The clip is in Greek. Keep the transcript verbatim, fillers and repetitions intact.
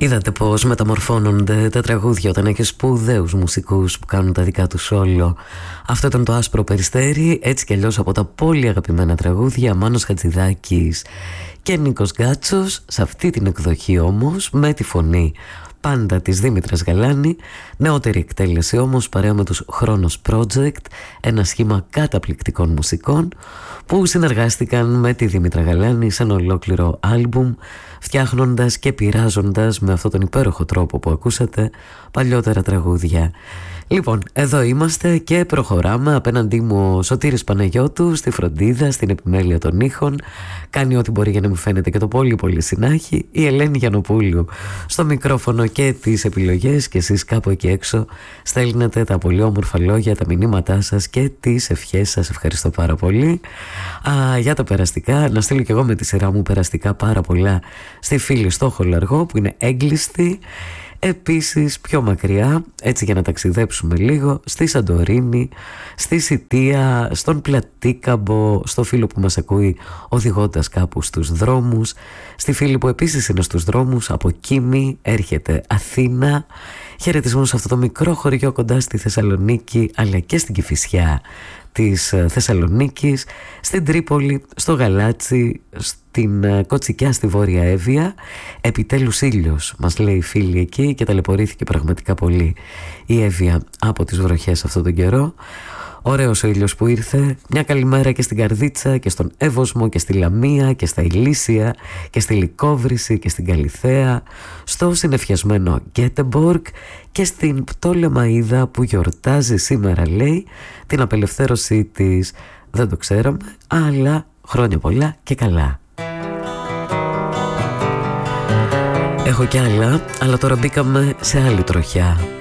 Είδατε πως μεταμορφώνονται τα τραγούδια όταν έχει σπουδαίους μουσικούς που κάνουν τα δικά τους όλο. Αυτό ήταν το Άσπρο Περιστέρι, έτσι κι αλλιώς από τα πολύ αγαπημένα τραγούδια Μάνος Χατζηδάκης και Νίκος Γκάτσος. Σε αυτή την εκδοχή όμως με τη φωνή πάντα της Δήμητρας Γαλάνη, νεότερη εκτέλεση όμως παρέα με τους Χρόνος Project, ένα σχήμα καταπληκτικών μουσικών που συνεργάστηκαν με τη Δήμητρα Γαλάνη σε ένα ολόκληρο άλμπουμ, φτιάχνοντας και πειράζοντας με αυτόν τον υπέροχο τρόπο που ακούσατε παλιότερα τραγούδια. Λοιπόν, εδώ είμαστε και προχωράμε. Απέναντί μου ο Σωτήρης Παναγιώτου στη φροντίδα, στην επιμέλεια των ήχων. Κάνει ό,τι μπορεί για να μην φαίνεται και το πολύ πολύ συνάχη. Η Ελένη Γιαννοπούλου στο μικρόφωνο και τις επιλογές. Και εσείς κάπου εκεί έξω στέλνετε τα πολύ όμορφα λόγια, τα μηνύματά σας και τις ευχές σας. Ευχαριστώ πάρα πολύ. Α, για τα περαστικά, να στείλω και εγώ με τη σειρά μου περαστικά πάρα πολλά στη φίλη στο Χολαργό που είναι έγκλειστη. Επίσης πιο μακριά, έτσι για να ταξιδέψουμε λίγο, στη Σαντορίνη, στη Σιτία, στον Πλατίκαμπο, στο φίλο που μας ακούει οδηγώντας κάπου στους δρόμους, στη φίλη που επίσης είναι στους δρόμους, από Κίμη έρχεται Αθήνα. Χαιρετισμούς σε αυτό το μικρό χωριό κοντά στη Θεσσαλονίκη αλλά και στην Κηφισιά της Θεσσαλονίκης, στην Τρίπολη, στο Γαλάτσι, στην Κοτσικιά στη Βόρεια Εύβοια. Επιτέλους ήλιος, μας λέει η φίλη εκεί, και ταλαιπωρήθηκε πραγματικά πολύ η Εύβοια από τις βροχές αυτόν τον καιρό. Ωραίος ο ήλιος που ήρθε. Μια καλημέρα και στην Καρδίτσα και στον Εύωσμο και στη Λαμία και στα Ηλίσια και στη Λυκόβρηση και στην Καλιθέα, στο συνεφιασμένο Γκέτεμπορκ και στην Πτολεμαΐδα που γιορτάζει σήμερα, λέει, την απελευθέρωσή της. Δεν το ξέραμε, αλλά χρόνια πολλά και καλά. Έχω κι άλλα, αλλά τώρα μπήκαμε σε άλλη τροχιά.